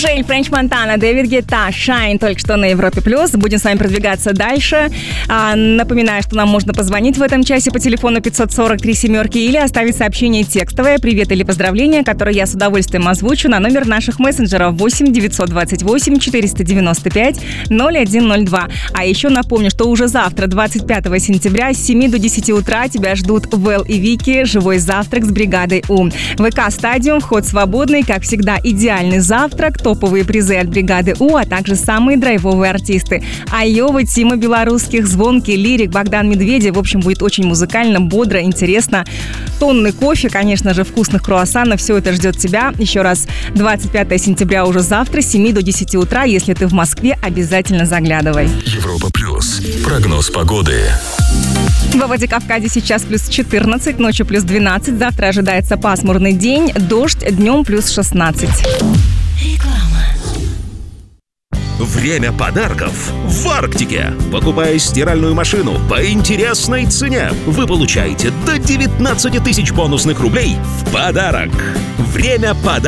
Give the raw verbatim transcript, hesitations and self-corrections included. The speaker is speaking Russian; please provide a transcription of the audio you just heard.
Жужель, Френч Монтана, Дэвид Гетта, Shine только что на Европе Плюс. Будем с вами продвигаться дальше. А, напоминаю, что нам можно позвонить в этом часе по телефону пятьсот сорок три семерки или оставить сообщение текстовое «Привет» или «Поздравление», которое я с удовольствием озвучу на номер наших мессенджеров восемь девятьсот двадцать восемь четыреста девяносто пять ноль один ноль два. А еще напомню, что уже завтра, двадцать пятого сентября, с семи до десяти утра тебя ждут Вэл и Вики «Живой завтрак» с бригадой У. ВК-стадиум, вход свободный, как всегда, идеальный завтрак, топовые призы от бригады У, а также самые драйвовые артисты. Айова, Тима Белорусских, Звонкий, Лирик, Богдан Медведев. В общем, будет очень музыкально, бодро, интересно. Тонны кофе, конечно же, вкусных круассанов. Все это ждет тебя. Еще раз, двадцать пятого сентября уже завтра, с семи до десяти утра. Если ты в Москве, обязательно заглядывай. Европа Плюс. Прогноз погоды. Во Владикавказе сейчас плюс четырнадцать, ночью плюс двенадцать. Завтра ожидается пасмурный день, дождь, днем плюс шестнадцать. Реклама. Время подарков в Арктике. Покупая стиральную машину по интересной цене, вы получаете до девятнадцать тысяч бонусных рублей в подарок. Время подарков.